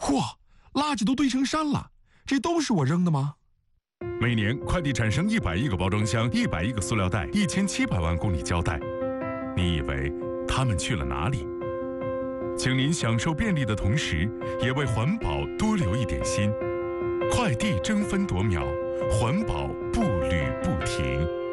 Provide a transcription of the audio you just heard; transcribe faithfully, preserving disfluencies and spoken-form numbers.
嚯，垃圾都堆成山了，这都是我扔的吗？ 每年快递产生一百亿个包装箱、一百亿个塑料袋、一千七百万公里胶带，你以为它们去了哪里？请您享受便利的同时，也为环保多留一点心。快递争分夺秒，环保步履不停。